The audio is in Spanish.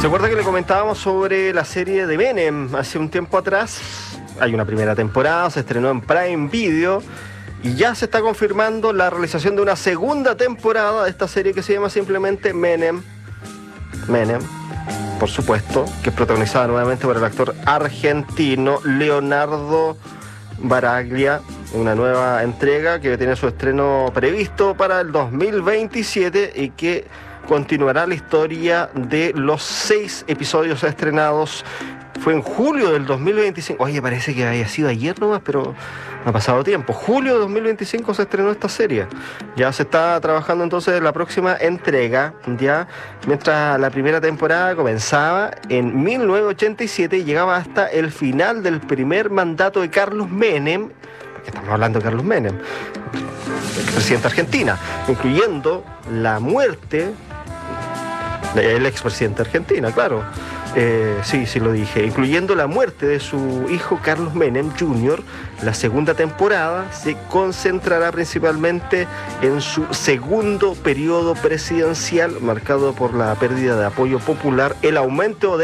¿Se acuerda que le comentábamos sobre la serie de Menem hace un tiempo atrás? Hay una primera temporada, se estrenó en Prime Video y ya se está confirmando la realización de una segunda temporada de esta serie que se llama simplemente Menem, por supuesto, que es protagonizada nuevamente por el actor argentino Leonardo Baraglia. Una nueva entrega que tiene su estreno previsto para el 2027 y que continuará la historia de los 6 episodios estrenados. Fue en julio del 2025. Oye, parece que había sido ayer nomás, pero no ha pasado tiempo. Julio de 2025 se estrenó esta serie. Ya se está trabajando entonces en la próxima entrega, ya, mientras la primera temporada comenzaba en 1987 y llegaba hasta el final del primer mandato de Carlos Menem, porque estamos hablando de Carlos Menem, el presidente de Argentina, incluyendo la muerte del expresidente de Argentina, claro. Sí lo dije, incluyendo la muerte de su hijo Carlos Menem Jr. La segunda temporada se concentrará principalmente en su segundo periodo presidencial, marcado por la pérdida de apoyo popular, el aumento de